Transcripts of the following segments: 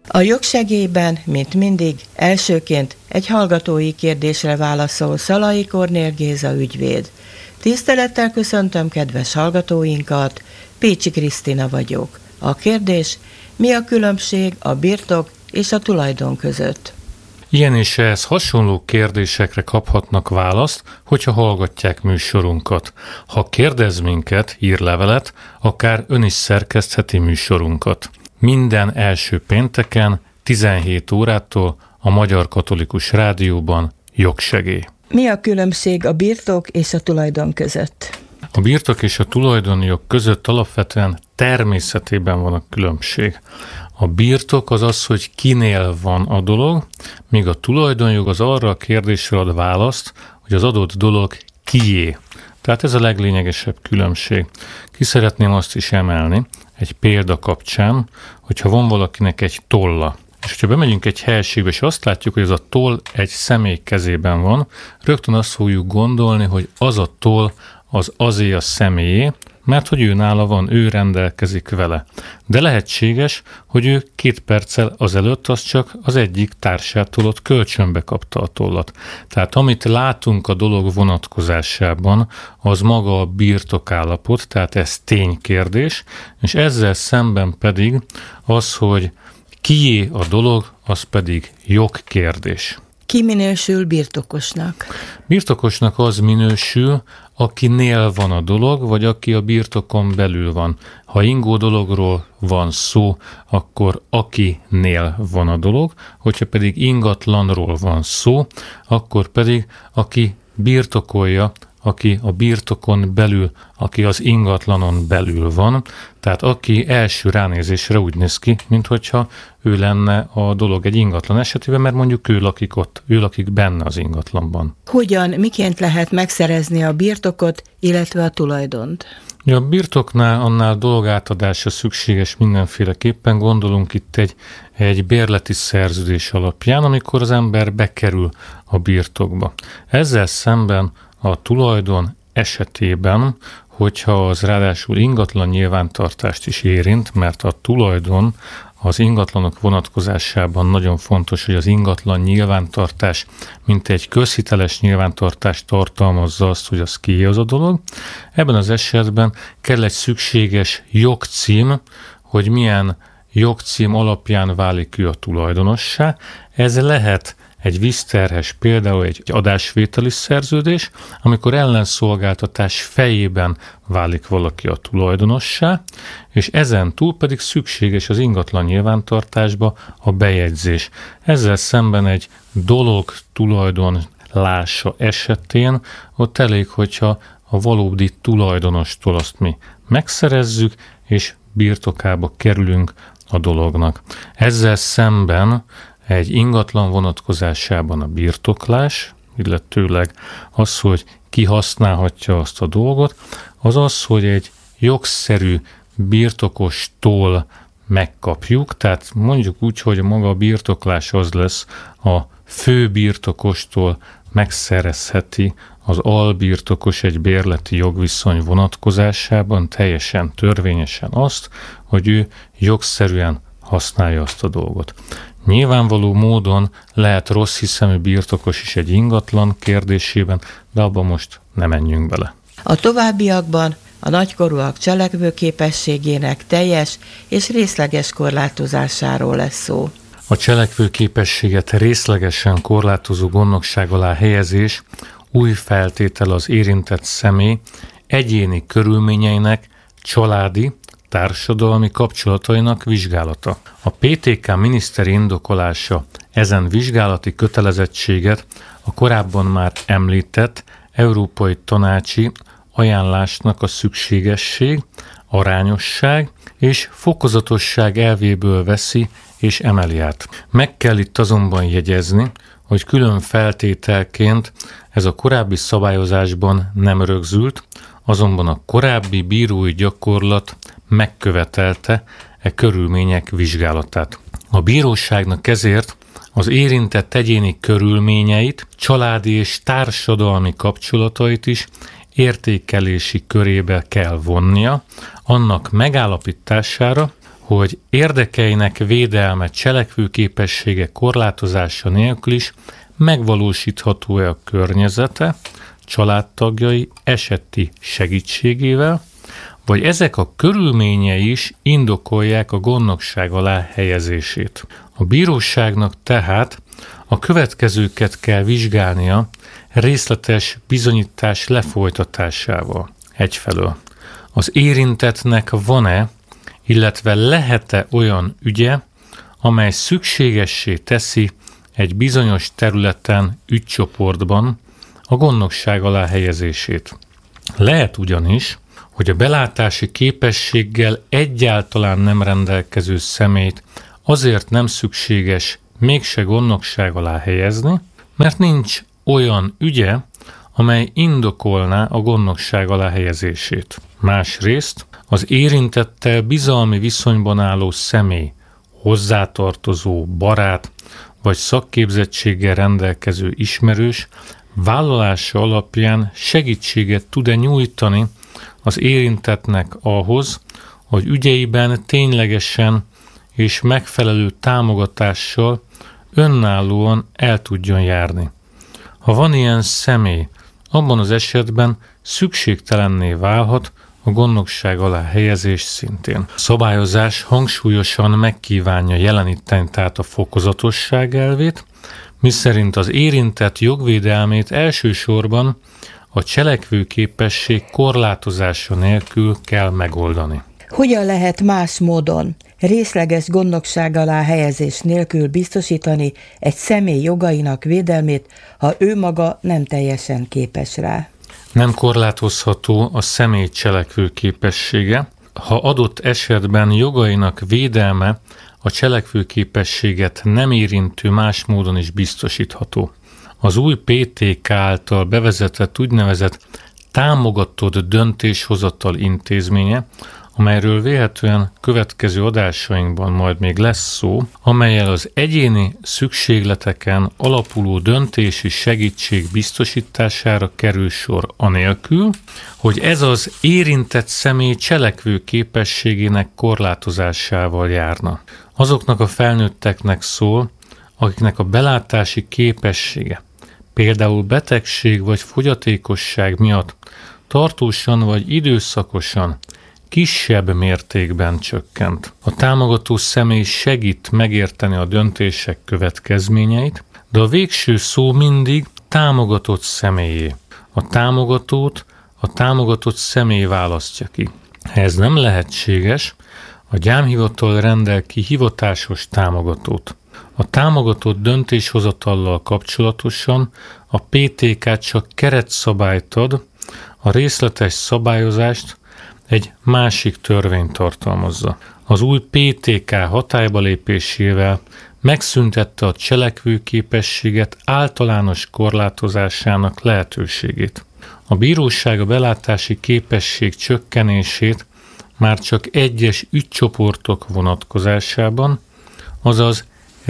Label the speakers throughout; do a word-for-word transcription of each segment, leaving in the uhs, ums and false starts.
Speaker 1: A jogsegélyben, mint mindig, elsőként egy hallgatói kérdésre válaszol Szalai Kornél Géza ügyvéd. Tisztelettel köszöntöm kedves hallgatóinkat, Pécsi Krisztina vagyok. A kérdés: mi a különbség a birtok és a tulajdon között?
Speaker 2: Ilyen és ehhez hasonló kérdésekre kaphatnak választ, hogyha hallgatják műsorunkat. Ha kérdez minket, ír levelet, akár ön is szerkesztheti műsorunkat. Minden első pénteken tizenhét órától a Magyar Katolikus Rádióban Jogsegély.
Speaker 1: Mi a különbség a birtok és a tulajdon között?
Speaker 2: A birtok és a tulajdonjog között alapvetően természetében van a különbség. A birtok az az, hogy kinél van a dolog, míg a tulajdonjog az arra a kérdésre ad választ, hogy az adott dolog kié. Tehát ez a leglényegesebb különbség. Ki szeretném azt is emelni egy példa kapcsán, hogyha van valakinek egy tolla, és hogyha bemegyünk egy helységbe, és azt látjuk, hogy ez a toll egy személy kezében van, rögtön azt fogjuk gondolni, hogy az a toll az azé a személyé, mert hogy ő nála van, ő rendelkezik vele. De lehetséges, hogy ő két perccel azelőtt az csak az egyik társától ott kölcsönbe kapta a tollat. Tehát amit látunk a dolog vonatkozásában, az maga a birtokállapot, tehát ez ténykérdés, és ezzel szemben pedig az, hogy kié a dolog, az pedig jogkérdés.
Speaker 1: Ki minősül birtokosnak?
Speaker 2: Birtokosnak az minősül, akinél van a dolog, vagy aki a birtokon belül van. Ha ingó dologról van szó, akkor akinél van a dolog, hogyha pedig ingatlanról van szó, akkor pedig aki birtokolja, aki a birtokon belül, aki az ingatlanon belül van, tehát aki első ránézésre úgy néz ki, minthogyha ő lenne a dolog egy ingatlan esetében, mert mondjuk ő lakik ott, ő lakik benne az ingatlanban.
Speaker 1: Hogyan, miként lehet megszerezni a birtokot, illetve a tulajdont?
Speaker 2: Ja, a birtoknál annál dologátadása szükséges mindenféleképpen, gondolunk itt egy, egy bérleti szerződés alapján, amikor az ember bekerül a birtokba. Ezzel szemben a tulajdon esetében, hogyha az ráadásul ingatlan nyilvántartást is érint, mert a tulajdon az ingatlanok vonatkozásában nagyon fontos, hogy az ingatlan nyilvántartás, mint egy közhiteles nyilvántartást tartalmazza azt, hogy az kié az a dolog. Ebben az esetben kell egy szükséges jogcím, hogy milyen jogcím alapján válik ő a tulajdonossá. Ez lehet egy vízterhes, például egy adásvételi szerződés, amikor ellenszolgáltatás fejében válik valaki a tulajdonossá, és ezen túl pedig szükséges az ingatlan nyilvántartásba a bejegyzés. Ezzel szemben egy dolog tulajdonlása esetén ott elég, hogyha a valódi tulajdonostól azt mi megszerezzük, és birtokába kerülünk a dolognak. Ezzel szemben egy ingatlan vonatkozásában a birtoklás, illetőleg az, hogy ki használhatja azt a dolgot, az az, hogy egy jogszerű birtokostól megkapjuk, tehát mondjuk úgy, hogy maga a birtoklás az lesz, a fő birtokostól megszerezheti az albirtokos egy bérleti jogviszony vonatkozásában teljesen törvényesen azt, hogy ő jogszerűen használja azt a dolgot. Nyilvánvaló módon lehet rossz hiszemű birtokos is egy ingatlan kérdésében, de abban most nem menjünk bele.
Speaker 1: A továbbiakban a nagykorúak cselekvőképességének teljes és részleges korlátozásáról lesz szó.
Speaker 2: A cselekvőképességet részlegesen korlátozó gondnokság alá helyezés új feltétel az érintett személy egyéni körülményeinek, családi, társadalmi kapcsolatainak vizsgálata. A pé té ká miniszteri indokolása ezen vizsgálati kötelezettséget a korábban már említett Európai Tanácsi ajánlásnak a szükségesség, arányosság és fokozatosság elvéből veszi és emeli át. Meg kell itt azonban jegyezni, hogy külön feltételként ez a korábbi szabályozásban nem rögzült, azonban a korábbi bírói gyakorlat megkövetelte e körülmények vizsgálatát. A bíróságnak ezért az érintett egyéni körülményeit, családi és társadalmi kapcsolatait is értékelési körébe kell vonnia, annak megállapítására, hogy érdekeinek védelme, cselekvőképessége korlátozása nélkül is megvalósítható-e a környezete, családtagjai eseti segítségével, vagy ezek a körülményei is indokolják a gondnokság alá helyezését. A bíróságnak tehát a következőket kell vizsgálnia részletes bizonyítás lefolytatásával. Egyfelől az érintettnek van-e, illetve lehet-e olyan ügye, amely szükségessé teszi egy bizonyos területen, ügycsoportban a gondnokság alá helyezését. Lehet ugyanis, hogy a belátási képességgel egyáltalán nem rendelkező személyt azért nem szükséges mégse gondnokság alá helyezni, mert nincs olyan ügye, amely indokolná a gondnokság alá helyezését. Másrészt az érintettel bizalmi viszonyban álló személy, hozzátartozó, barát vagy szakképzettséggel rendelkező ismerős vállalása alapján segítséget tud-e nyújtani az érintettnek ahhoz, hogy ügyeiben ténylegesen és megfelelő támogatással önállóan el tudjon járni. Ha van ilyen személy, abban az esetben szükségtelenné válhat a gondnokság alá helyezés szintén. A szabályozás hangsúlyosan megkívánja jeleníteni tehát a fokozatosság elvét, miszerint az érintett jogvédelmét elsősorban a cselekvőképesség korlátozása nélkül kell megoldani.
Speaker 1: Hogyan lehet más módon részleges gondnokság alá helyezés nélkül biztosítani egy személy jogainak védelmét, ha ő maga nem teljesen képes rá?
Speaker 2: Nem korlátozható a személy cselekvőképessége, ha adott esetben jogainak védelme a cselekvőképességet nem érintő más módon is biztosítható. Az új pé té ká által bevezetett úgynevezett támogatott döntéshozatal intézménye, amelyről vélhetően következő adásainkban majd még lesz szó, amellyel az egyéni szükségleteken alapuló döntési segítség biztosítására kerül sor anélkül, hogy ez az érintett személy cselekvő képességének korlátozásával járna. Azoknak a felnőtteknek szól, akiknek a belátási képessége, például betegség vagy fogyatékosság miatt tartósan vagy időszakosan kisebb mértékben csökkent. A támogató személy segít megérteni a döntések következményeit, de a végső szó mindig támogatott személyé. A támogatót a támogatott személy választja ki. Ha ez nem lehetséges, a gyámhivatal rendel ki hivatásos támogatót. A támogatott döntéshozatallal kapcsolatosan a pé té ká csak keretszabályt ad, a részletes szabályozást egy másik törvény tartalmazza. Az új pé té ká hatályba lépésével megszüntette a cselekvőképességet általános korlátozásának lehetőségét. A bíróság a belátási képesség csökkenését már csak egyes ügycsoportok vonatkozásában, azaz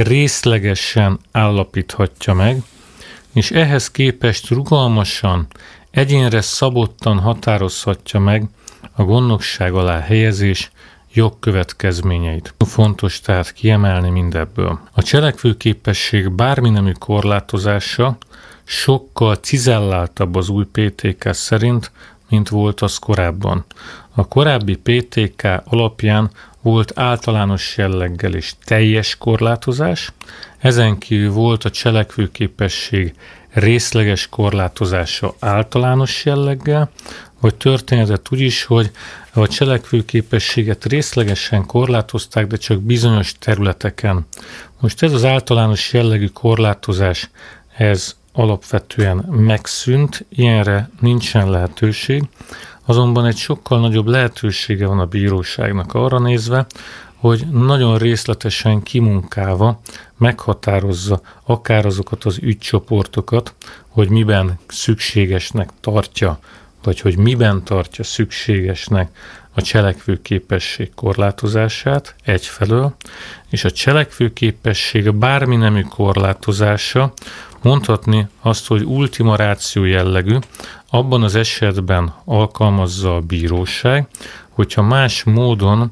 Speaker 2: részlegesen állapíthatja meg, és ehhez képest rugalmasan, egyénre szabottan határozhatja meg a gondnokság alá helyezés jogkövetkezményeit. Fontos tehát kiemelni mindebből. A cselekvőképesség bármi nemű korlátozása sokkal cizelláltabb az új pé té ká szerint, mint volt az korábban. A korábbi pé té ká alapján volt általános jelleggel és teljes korlátozás, ezen kívül volt a cselekvőképesség részleges korlátozása általános jelleggel, vagy történetet úgy is, hogy a cselekvőképességet részlegesen korlátozták, de csak bizonyos területeken. Most ez az általános jellegű korlátozás, ez alapvetően megszűnt, ilyenre nincsen lehetőség, azonban egy sokkal nagyobb lehetősége van a bíróságnak arra nézve, hogy nagyon részletesen kimunkálva meghatározza akár azokat az ügycsoportokat, hogy miben szükségesnek tartja, vagy hogy miben tartja szükségesnek a cselekvőképesség korlátozását egyfelől, és a cselekvőképesség bármi nemű korlátozása mondhatni azt, hogy ultima ratio jellegű, abban az esetben alkalmazza a bíróság, hogyha más módon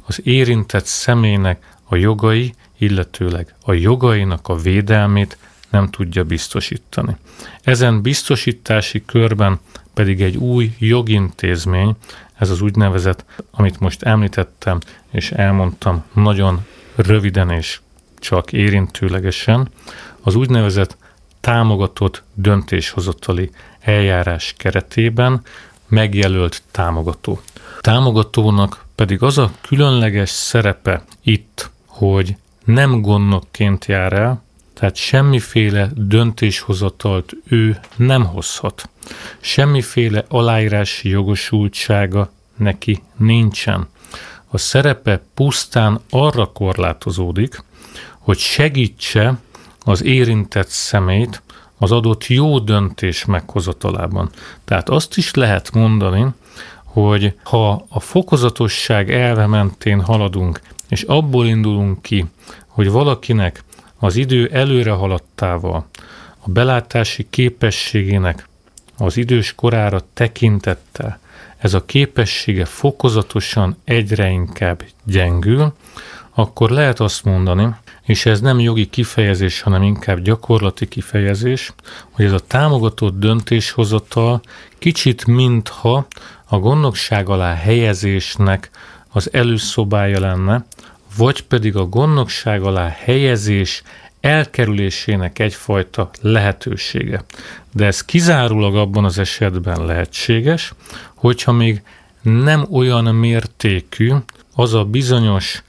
Speaker 2: az érintett személynek a jogai, illetőleg a jogainak a védelmét nem tudja biztosítani. Ezen biztosítási körben pedig egy új jogintézmény, ez az úgynevezett, amit most említettem és elmondtam nagyon röviden és csak érintőlegesen, az úgynevezett támogatott döntéshozatali eljárás keretében megjelölt támogató. Támogatónak pedig az a különleges szerepe itt, hogy nem gondnokként jár el, tehát semmiféle döntéshozatalt ő nem hozhat. Semmiféle aláírási jogosultsága neki nincsen. A szerepe pusztán arra korlátozódik, hogy segítse az érintett személyt az adott jó döntés meghozatalában. Tehát azt is lehet mondani, hogy ha a fokozatosság elve mentén haladunk, és abból indulunk ki, hogy valakinek az idő előre haladtával, a belátási képességének az idős korára tekintettel ez a képessége fokozatosan egyre inkább gyengül, akkor lehet azt mondani, és ez nem jogi kifejezés, hanem inkább gyakorlati kifejezés, hogy ez a támogatott döntéshozatal kicsit mintha a gondnokság alá helyezésnek az előszobája lenne, vagy pedig a gondnokság alá helyezés elkerülésének egyfajta lehetősége. De ez kizárólag abban az esetben lehetséges, hogyha még nem olyan mértékű az a bizonyos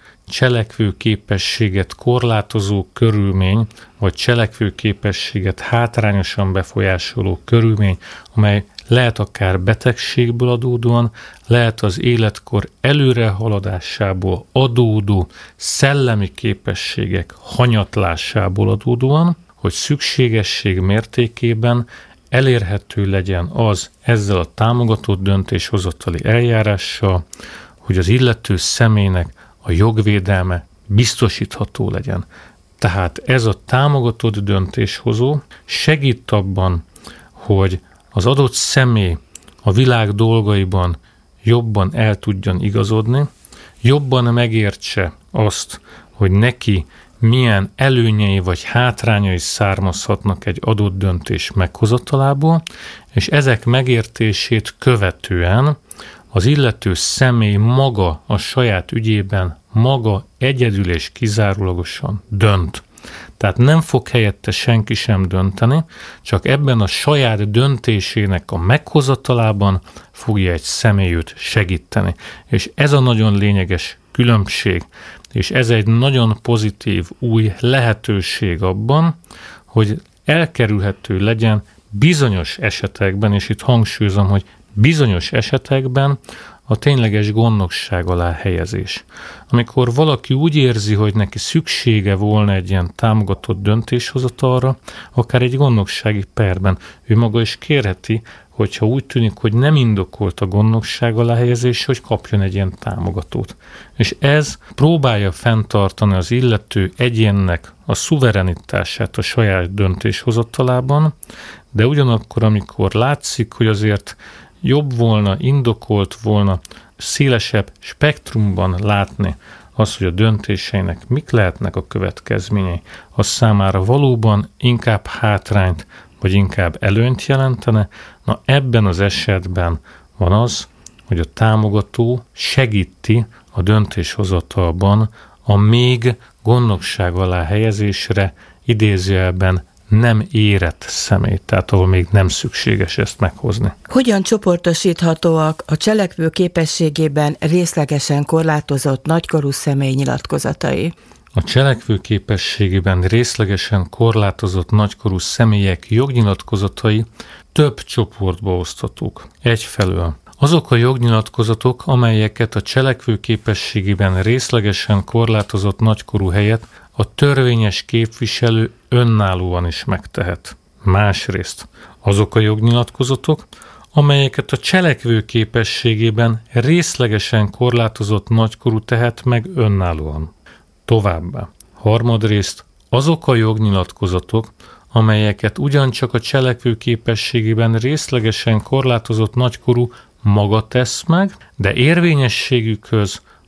Speaker 2: cselekvőképességet korlátozó körülmény, vagy cselekvőképességet hátrányosan befolyásoló körülmény, amely lehet akár betegségből adódóan, lehet az életkor előrehaladásából adódó szellemi képességek hanyatlásából adódóan, hogy szükségesség mértékében elérhető legyen az ezzel a támogatott döntéshozatali eljárással, hogy az illető személynek a jogvédelme biztosítható legyen. Tehát ez a támogatott döntéshozó segít abban, hogy az adott személy a világ dolgaiban jobban el tudjon igazodni, jobban megértse azt, hogy neki milyen előnyei vagy hátrányai származhatnak egy adott döntés meghozatalából, és ezek megértését követően az illető személy maga a saját ügyében maga egyedül és kizárólagosan dönt. Tehát nem fog helyette senki sem dönteni, csak ebben a saját döntésének a meghozatalában fogja egy személy őt segíteni. És ez a nagyon lényeges különbség, és ez egy nagyon pozitív új lehetőség abban, hogy elkerülhető legyen bizonyos esetekben, és itt hangsúlyozom, hogy bizonyos esetekben a tényleges gondnokság alá helyezés. Amikor valaki úgy érzi, hogy neki szüksége volna egy ilyen támogatott döntéshozatalra, akár egy gondnoksági perben, ő maga is kérheti, hogyha úgy tűnik, hogy nem indokolt a gondnokság alá helyezés, hogy kapjon egy ilyen támogatót. És ez próbálja fenntartani az illető egyénnek a szuverenitását a saját döntéshozatalában, de ugyanakkor, amikor látszik, hogy azért jobb volna, indokolt volna szélesebb spektrumban látni az, hogy a döntéseinek mik lehetnek a következményei, az számára valóban inkább hátrányt, vagy inkább előnyt jelentene, na ebben az esetben van az, hogy a támogató segíti a döntéshozatalban a még gondnokság alá helyezésre idézőjelben nem érett személy, tehát ahol még nem szükséges ezt meghozni.
Speaker 1: Hogyan csoportosíthatóak a cselekvő képességében részlegesen korlátozott nagykorú személy nyilatkozatai?
Speaker 2: A cselekvő képességében részlegesen korlátozott nagykorú személyek jognyilatkozatai több csoportba oszthatók. Egyfelől azok a jognyilatkozatok, amelyeket a cselekvő képességében részlegesen korlátozott nagykorú helyett a törvényes képviselő önállóan is megtehet. Másrészt azok a jognyilatkozatok, amelyeket a cselekvő képességében részlegesen korlátozott nagykorú tehet meg önállóan. Továbbá, harmadrészt azok a jognyilatkozatok, amelyeket ugyancsak a cselekvő képességében részlegesen korlátozott nagykorú maga tesz meg, de érvényességükhöz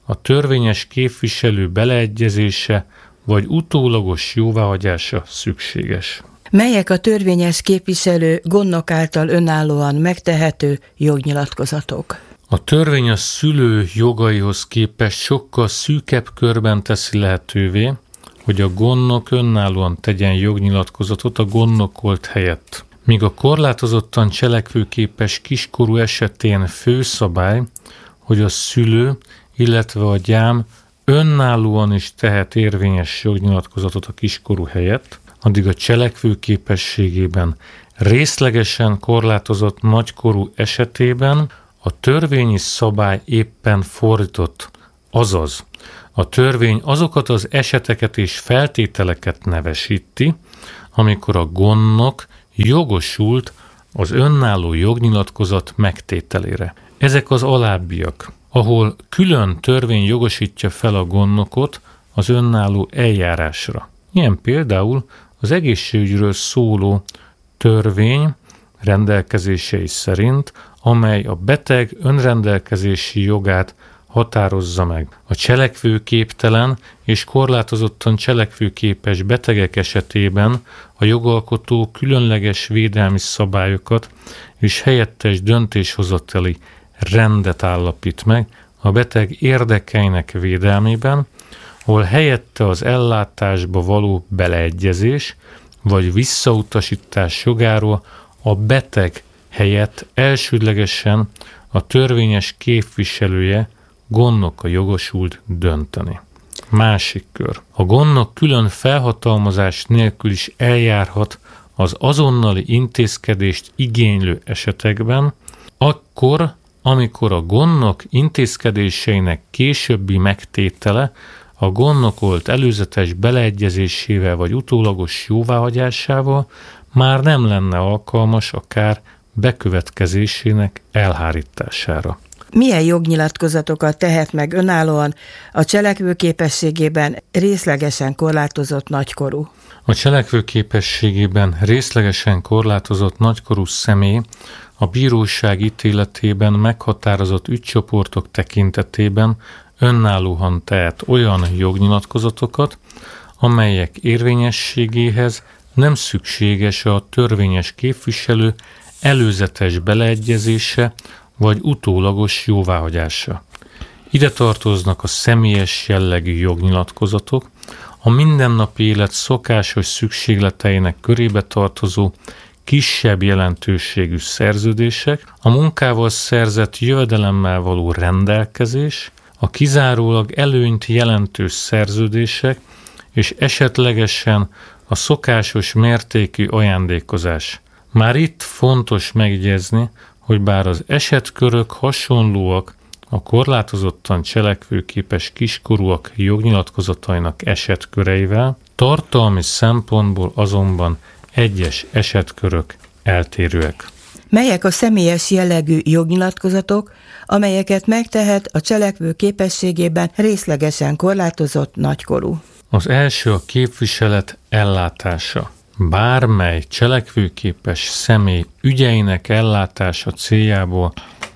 Speaker 2: a törvényes képviselő beleegyezése vagy utólagos jóváhagyása szükséges.
Speaker 1: Melyek a törvényes képviselő gondnok által önállóan megtehető jognyilatkozatok?
Speaker 2: A törvény a szülő jogaihoz képest sokkal szűkebb körben teszi lehetővé, hogy a gondnok önállóan tegyen jognyilatkozatot a gondnokolt helyett. Míg a korlátozottan cselekvőképes kiskorú esetén főszabály, hogy a szülő, illetve a gyám önállóan is tehet érvényes jognyilatkozatot a kiskorú helyett, addig a cselekvőképességében részlegesen korlátozott nagykorú esetében a törvényi szabály éppen fordított, azaz a törvény azokat az eseteket és feltételeket nevesíti, amikor a gondnok jogosult az önálló jognyilatkozat megtételére. Ezek az alábbiak, ahol külön törvény jogosítja fel a gondnokot az önálló eljárásra. Ilyen például az egészségügyről szóló törvény rendelkezései szerint, amely a beteg önrendelkezési jogát határozza meg. A cselekvőképtelen és korlátozottan cselekvőképes betegek esetében a jogalkotó különleges védelmi szabályokat és helyettes döntéshozatali rendet állapít meg a beteg érdekeinek védelmében, ahol helyette az ellátásba való beleegyezés vagy visszautasítás jogáról a beteg helyett elsődlegesen a törvényes képviselője, gondnoka jogosult dönteni. Másik kör. A gondnok külön felhatalmazás nélkül is eljárhat az azonnali intézkedést igénylő esetekben, akkor, amikor a gondnok intézkedéseinek későbbi megtétele a gondnokolt előzetes beleegyezésével vagy utólagos jóváhagyásával már nem lenne alkalmas a kár bekövetkezésének elhárítására.
Speaker 1: Milyen jognyilatkozatokat tehet meg önállóan a cselekvőképességében részlegesen korlátozott nagykorú?
Speaker 2: A cselekvőképességében részlegesen korlátozott nagykorú személy a bíróság ítéletében meghatározott ügycsoportok tekintetében önállóan tehet olyan jognyilatkozatokat, amelyek érvényességéhez nem szükséges a törvényes képviselő előzetes beleegyezése vagy utólagos jóváhagyása. Ide tartoznak a személyes jellegű jognyilatkozatok, a mindennapi élet szokásos szükségleteinek körébe tartozó kisebb jelentőségű szerződések, a munkával szerzett jövedelemmel való rendelkezés, a kizárólag előnyt jelentő szerződések és esetlegesen a szokásos mértékű ajándékozás. Már itt fontos megjegyezni, hogy bár az esetkörök hasonlóak a korlátozottan cselekvőképes kiskorúak jognyilatkozatainak esetköreivel, tartalmi szempontból azonban egyes esetkörök eltérőek.
Speaker 1: Melyek a személyes jellegű jognyilatkozatok, amelyeket megtehet a cselekvő képességében részlegesen korlátozott nagykorú?
Speaker 2: Az első a képviselet ellátása. Bármely cselekvőképes személy ügyeinek ellátása céljából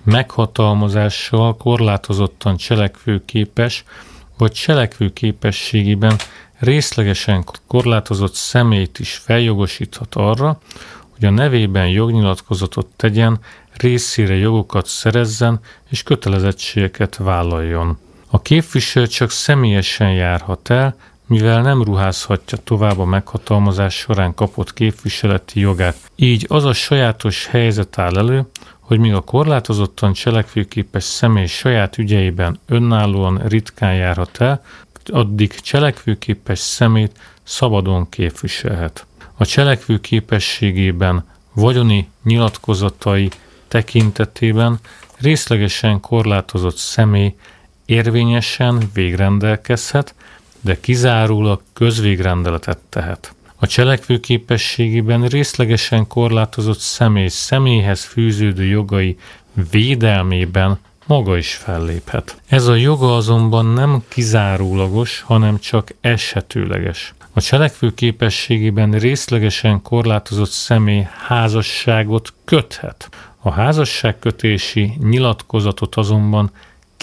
Speaker 2: meghatalmazással korlátozottan cselekvőképes vagy cselekvőképességében részlegesen korlátozott személyt is feljogosíthat arra, hogy a nevében jognyilatkozatot tegyen, részére jogokat szerezzen és kötelezettségeket vállaljon. A képviselő csak személyesen járhat el, mivel nem ruházhatja tovább a meghatalmazás során kapott képviseleti jogát. Így az a sajátos helyzet áll elő, hogy míg a korlátozottan cselekvőképes személy saját ügyeiben önállóan ritkán járhat el, addig cselekvőképes személyt szabadon képviselhet. A cselekvőképességében vagyoni nyilatkozatai tekintetében részlegesen korlátozott személy érvényesen végrendelkezhet, de kizárólag közvégrendeletet tehet. A cselekvőképességében részlegesen korlátozott személy személyhez fűződő jogai védelmében maga is felléphet. Ez a joga azonban nem kizárólagos, hanem csak esetőleges. A cselekvőképességében részlegesen korlátozott személy házasságot köthet. A házasságkötési nyilatkozatot azonban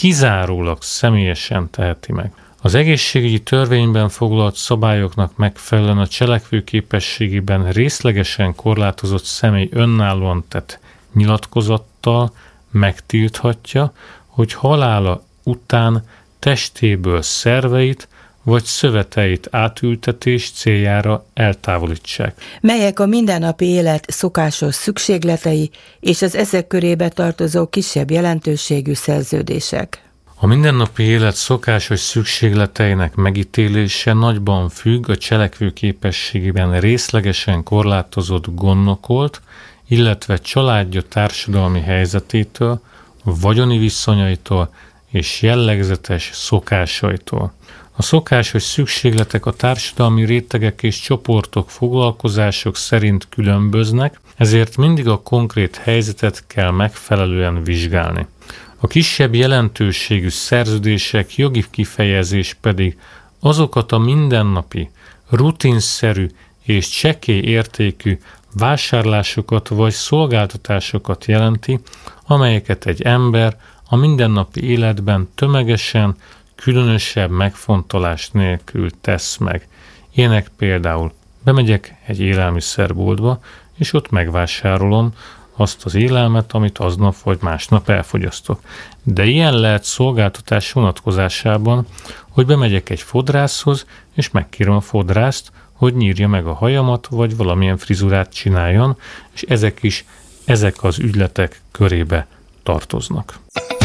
Speaker 2: kizárólag személyesen teheti meg. Az egészségügyi törvényben foglalt szabályoknak megfelelően a cselekvőképességében részlegesen korlátozott személy önállóan tett nyilatkozattal megtilthatja, hogy halála után testéből szerveit vagy szöveteit átültetés céljára eltávolítsák.
Speaker 1: Melyek a mindennapi élet szokásos szükségletei és az ezek körébe tartozó kisebb jelentőségű szerződések?
Speaker 2: A mindennapi élet szokásos szükségleteinek megítélése nagyban függ a cselekvőképességében részlegesen korlátozott gondnokolt, illetve családja társadalmi helyzetétől, vagyoni viszonyaitól és jellegzetes szokásaitól. A szokásos szükségletek a társadalmi rétegek és csoportok, foglalkozások szerint különböznek, ezért mindig a konkrét helyzetet kell megfelelően vizsgálni. A kisebb jelentőségű szerződések jogi kifejezés pedig azokat a mindennapi, rutinszerű és csekély értékű vásárlásokat vagy szolgáltatásokat jelenti, amelyeket egy ember a mindennapi életben tömegesen, különösebb megfontolás nélkül tesz meg. Ilyenek például bemegyek egy élelmiszerboltba, és ott megvásárolom azt az élelmet, amit aznap vagy másnap elfogyasztok. De ilyen lehet szolgáltatás vonatkozásában, hogy bemegyek egy fodrászhoz, és megkérem a fodrászt, hogy nyírja meg a hajamat, vagy valamilyen frizurát csináljon, és ezek is, ezek az ügyletek körébe tartoznak.